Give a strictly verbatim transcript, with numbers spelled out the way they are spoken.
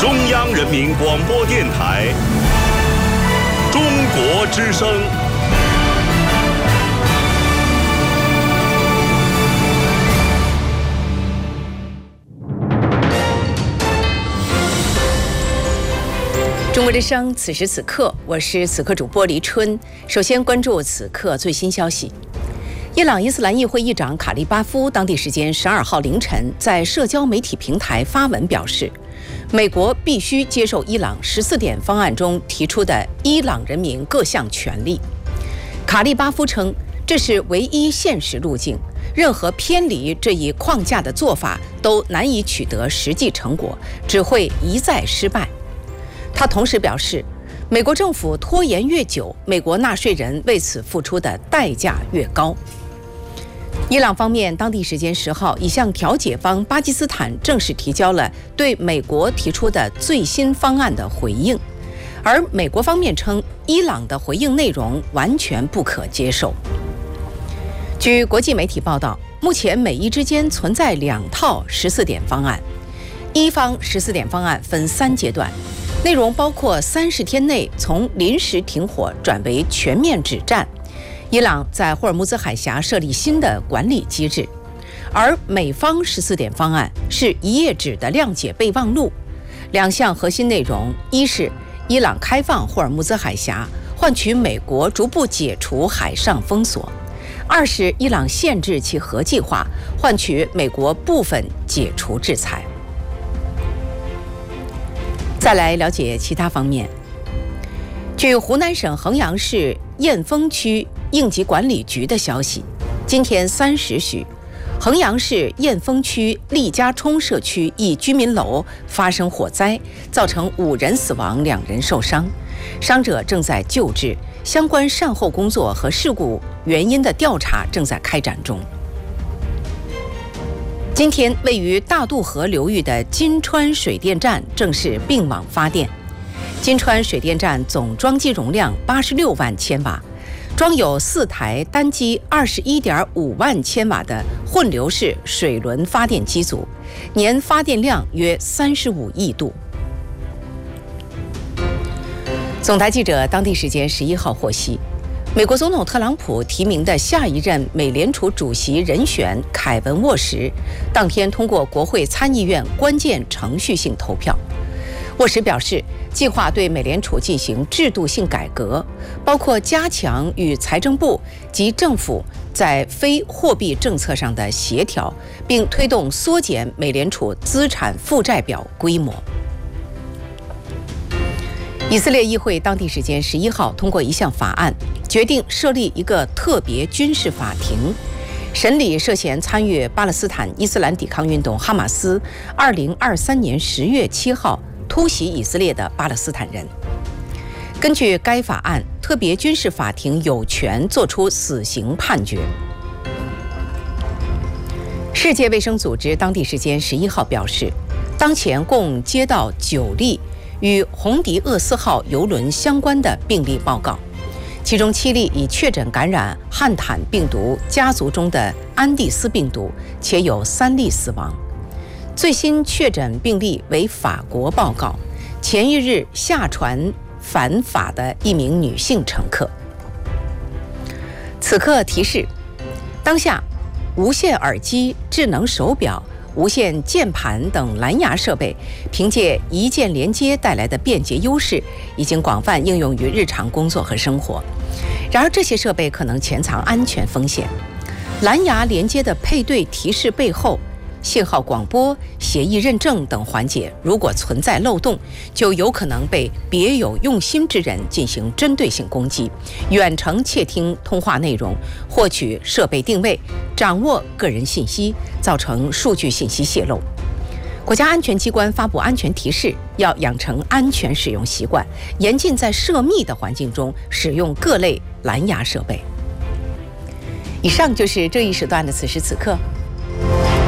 中央人民广播电台中国之声。 中国之声，此时此刻，我是此刻主播黎春。首先关注此刻最新消息。伊朗伊斯兰议会议长卡利巴夫当地时间十二号凌晨在社交媒体平台发文表示，美国必须接受伊朗十四点方案中提出的伊朗人民各项权利。卡利巴夫称，这是唯一现实路径，任何偏离这一框架的做法都难以取得实际成果，只会一再失败。他同时表示，美国政府拖延越久，美国纳税人为此付出的代价越高。伊朗方面当地时间十号已向调解方巴基斯坦正式提交了对美国提出的最新方案的回应，而美国方面称，伊朗的回应内容完全不可接受。据国际媒体报道，目前美伊之间存在两套十四点方案，一方十四点方案分三阶段，内容包括三十天内从临时停火转为全面止战，伊朗在霍尔木兹海峡设立新的管理机制；而美方十四点方案是一页纸的谅解备忘录，两项核心内容：一是伊朗开放霍尔木兹海峡，换取美国逐步解除海上封锁；二是伊朗限制其核计划，换取美国部分解除制裁。再来了解其他方面。据湖南省衡阳市燕丰区应急管理局的消息，今天三时许，衡阳市燕丰区利家冲社区一居民楼发生火灾，造成五人死亡，两人受伤，伤者正在救治，相关善后工作和事故原因的调查正在开展中。今天，位于大渡河流域的金川水电站正式并网发电。金川水电站总装机容量八十六万千瓦，装有四台单机二十一点五万千瓦的混流式水轮发电机组，年发电量约三十五亿度。总台记者当地时间十一号获悉，美国总统特朗普提名的下一任美联储主席人选凯文·沃什，当天通过国会参议院关键程序性投票。沃什表示，计划对美联储进行制度性改革，包括加强与财政部及政府在非货币政策上的协调，并推动缩减美联储资产负债表规模。以色列议会当地时间十一号通过一项法案，决定设立一个特别军事法庭，审理涉嫌参与巴勒斯坦伊斯兰抵抗运动哈马斯二零二三年十月七号突袭以色列的巴勒斯坦人。根据该法案，特别军事法庭有权作出死刑判决。世界卫生组织当地时间十一号表示，当前共接到九例与红迪厄斯号邮轮相关的病例报告，其中七例已确诊感染汉坦病毒家族中的安第斯病毒，且有三例死亡。最新确诊病例为法国报告，前一日下船返法的一名女性乘客。此刻提示：当下无线耳机、智能手表、无线键盘等蓝牙设备，凭借一键连接带来的便捷优势，已经广泛应用于日常工作和生活。然而，这些设备可能潜藏安全风险。蓝牙连接的配对提示背后，信号广播、协议认证等环节如果存在漏洞，就有可能被别有用心之人进行针对性攻击，远程窃听通话内容，获取设备定位，掌握个人信息，造成数据信息泄露。国家安全机关发布安全提示，要养成安全使用习惯，严禁在涉密的环境中使用各类蓝牙设备。以上就是这一时段的此时此刻，